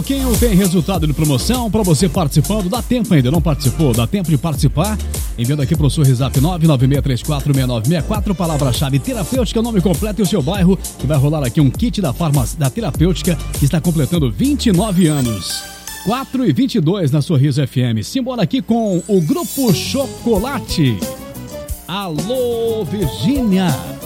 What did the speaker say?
Quem não tem resultado de promoção para você participando, dá tempo ainda, não participou? Dá tempo de participar? Enviando aqui para o Sorrisap 996346964, palavra-chave terapêutica, nome completo e o seu bairro, que vai rolar aqui um kit da farmácia da terapêutica, que está completando 29 anos. 4h22 na Sorriso FM. Simbora aqui com o Grupo Chocolate. Alô, Virgínia.